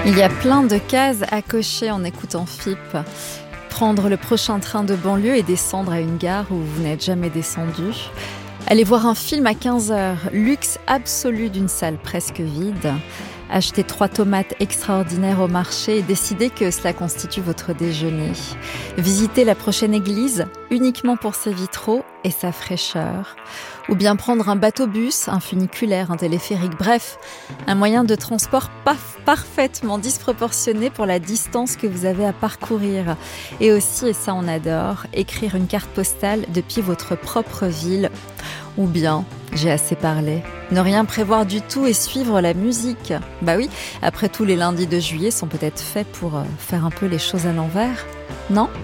Il y a plein de cases à cocher en écoutant FIP. Prendre le prochain train de banlieue et descendre à une gare où vous n'êtes jamais descendu. Aller voir un film à 15h, luxe absolu d'une salle presque vide. Acheter 3 tomates extraordinaires au marché et décider que cela constitue votre déjeuner. Visiter la prochaine église uniquement pour ses vitraux et sa fraîcheur. Ou bien prendre un bateau-bus, un funiculaire, un téléphérique, bref, un moyen de transport parfaitement disproportionné pour la distance que vous avez à parcourir. Et aussi, et ça on adore, écrire une carte postale depuis votre propre ville. Ou bien, j'ai assez parlé, ne rien prévoir du tout et suivre la musique. Bah oui, après tout les lundis de juillet sont peut-être faits pour faire un peu les choses à l'envers, non ?